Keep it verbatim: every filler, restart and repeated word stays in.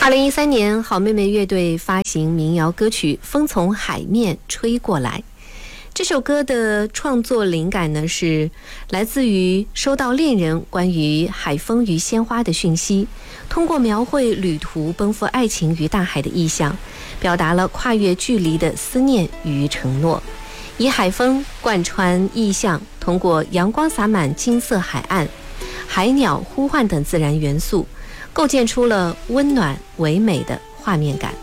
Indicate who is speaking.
Speaker 1: 二零一三年，好妹妹乐队发行民谣歌曲《风从海面吹过来》。这首歌的创作灵感呢，是来自于收到恋人关于海风与鲜花的讯息，通过描绘旅途奔赴爱情与大海的意象，表达了跨越距离的思念与承诺。以海风贯穿意象，通过阳光洒满金色海岸、海鸟呼唤等自然元素，构建出了温暖唯美的画面感。